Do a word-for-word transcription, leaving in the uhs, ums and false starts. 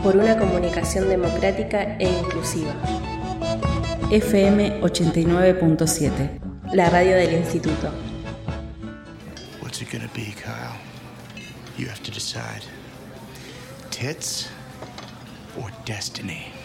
por una comunicación democrática e inclusiva. F M ochenta y nueve punto siete, la radio del Instituto. What's it gonna be, Kyle? You have to decide. Tits or destiny?